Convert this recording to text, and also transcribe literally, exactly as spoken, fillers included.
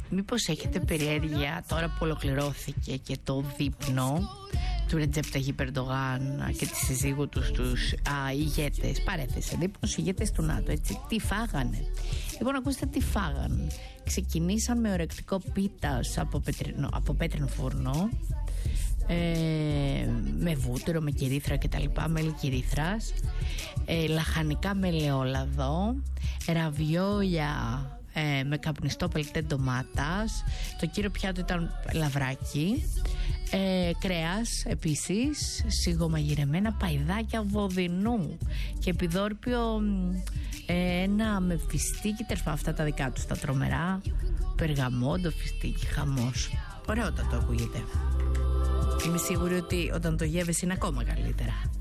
μήπως έχετε περιέργεια τώρα που ολοκληρώθηκε και το δείπνο του Ρετζέπ Ταγιπ Ερντογάν και τη συζύγου τους στους α, ηγέτες, παρέθεσε δείπνος ηγέτες του ΝΑΤΟ, έτσι, τι φάγανε? Λοιπόν, ακούστε τι φάγανε. Ξεκινήσαν με ορεκτικό πίτας από, πετρινο, από πέτρινο φούρνο, ε, με βούτυρο, με κυρίθρα κτλ, μέλι κυρίθρας, ε, λαχανικά με ελαιόλαδο, ραβιόλια ε, με καπνιστό πελτέ ντομάτας. Το κύριο πιάτο ήταν λαβράκι, ε, κρέας επίσης, σιγομαγειρεμένα παϊδάκια βοδινού και επιδόρπιο ε, ένα με φιστίκι, τερφά, αυτά τα δικά τους τα τρομερά, περγαμόντο, φιστίκι, χαμός. Ωραιότατο ακούγεται. Είμαι σίγουρη ότι όταν το γεύεσαι είναι ακόμα καλύτερα.